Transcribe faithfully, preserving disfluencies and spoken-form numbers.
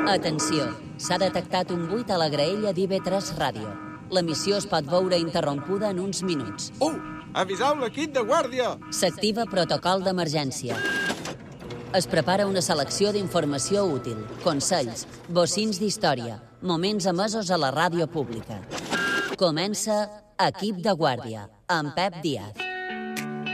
Atenció, s'ha detectat un buit a la graella d'I V tres Ràdio. L'emissió es pot veure interrompuda en uns minuts. Uh, aviseu l'equip de guàrdia! S'activa protocol d'emergència. Es prepara una selecció d'informació útil, consells, bocins d'història, moments emesos a la ràdio pública. Comença Equip de Guàrdia, amb Pep Díaz.